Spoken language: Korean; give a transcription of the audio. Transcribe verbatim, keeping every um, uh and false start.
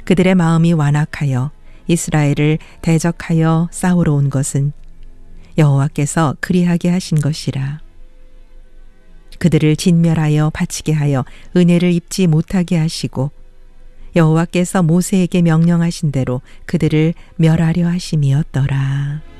그들의 마음이 완악하여 이스라엘을 대적하여 싸우러 온 것은 여호와께서 그리하게 하신 것이라. 그들을 진멸하여 바치게 하여 은혜를 입지 못하게 하시고 여호와께서 모세에게 명령하신 대로 그들을 멸하려 하심이었더라.